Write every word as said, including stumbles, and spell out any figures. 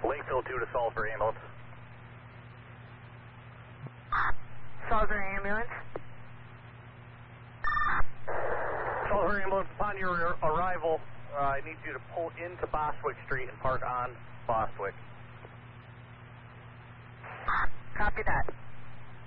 Lakeville two to Salisbury ambulance. Salisbury ambulance. Salisbury ambulance, upon your arrival, uh, I need you to pull into Bostwick Street and park on Bostwick. Copy that.